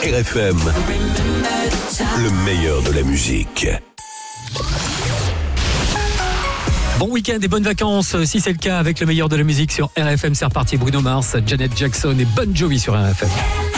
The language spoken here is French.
RFM, le meilleur de la musique. Bon week-end et bonnes vacances, si c'est le cas, avec le meilleur de la musique sur RFM. C'est reparti, Bruno Mars, Janet Jackson et Bon Jovi sur RFM.